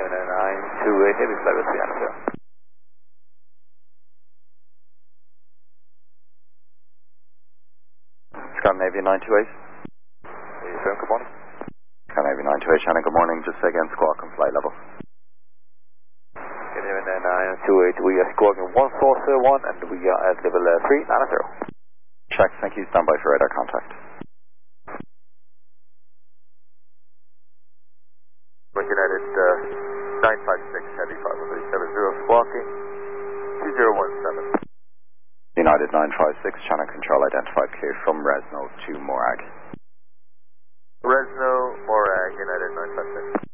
928, heavy flight with Sierra 0. Sky Navy 928. Yes, sir, good morning. Sky Navy 928, Shannon, good morning. Just say again, squawk and flight level. Good evening, 928, we are squawking 1401 and we are at level 390. Check, thank you. Stand by for radar contact. United 956, heavy 537, squawking 2017. United 956, Shannon Control identified clear from Resno to Morag. Resno, Morag, United 956.